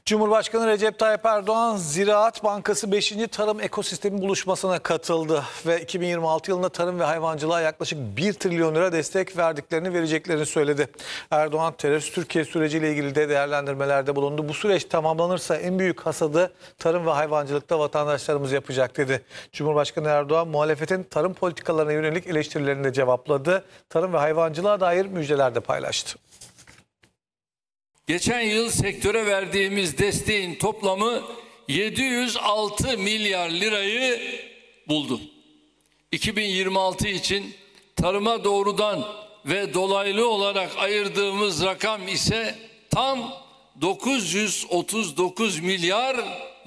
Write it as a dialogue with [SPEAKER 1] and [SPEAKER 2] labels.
[SPEAKER 1] Cumhurbaşkanı Recep Tayyip Erdoğan, Ziraat Bankası 5. Tarım Ekosistemi Buluşması'na katıldı ve 2026 yılında tarım ve hayvancılığa yaklaşık 1 trilyon lira destek vereceklerini söyledi. Erdoğan, terörist Türkiye süreciyle ilgili de değerlendirmelerde bulundu. Bu süreç tamamlanırsa en büyük hasadı tarım ve hayvancılıkta vatandaşlarımız yapacak dedi. Cumhurbaşkanı Erdoğan, muhalefetin tarım politikalarına yönelik eleştirilerini de cevapladı. Tarım ve hayvancılığa dair müjdeler de paylaştı.
[SPEAKER 2] Geçen yıl sektöre verdiğimiz desteğin toplamı 706 milyar lirayı buldu. 2026 için tarıma doğrudan ve dolaylı olarak ayırdığımız rakam ise tam 939 milyar